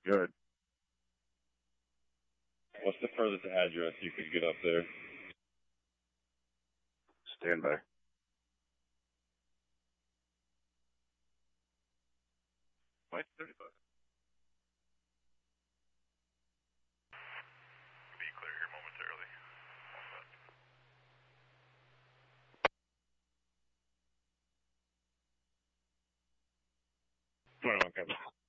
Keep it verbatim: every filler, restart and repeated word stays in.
Good. What's the furthest address you could get up there? Stand by. Wait, thirty-five. Be clear here momentarily. twenty-one, Kevin.